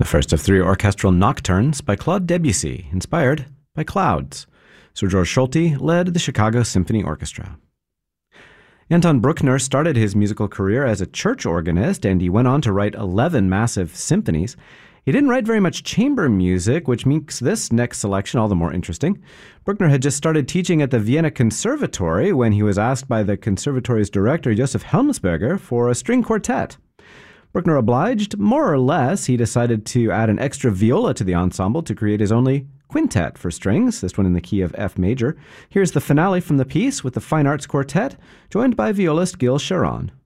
the first of three orchestral nocturnes by Claude Debussy, inspired by clouds. Sir George Solti led the Chicago Symphony Orchestra. Anton Bruckner started his musical career as a church organist, and he went on to write 11 massive symphonies. He didn't write very much chamber music, which makes this next selection all the more interesting. Bruckner had just started teaching at the Vienna Conservatory when he was asked by the conservatory's director, Joseph Helmsberger, for a string quartet. Bruckner obliged, more or less. He decided to add an extra viola to the ensemble to create his only quintet for strings, this one in the key of F major. Here's the finale from the piece with the Fine Arts Quartet, joined by violist Gil Sharon.